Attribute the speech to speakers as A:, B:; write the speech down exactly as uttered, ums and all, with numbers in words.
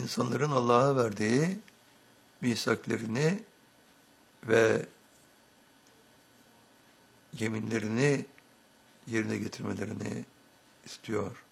A: insanların Allah'a verdiği misaklerini ve yeminlerini yerine getirmelerini istiyor.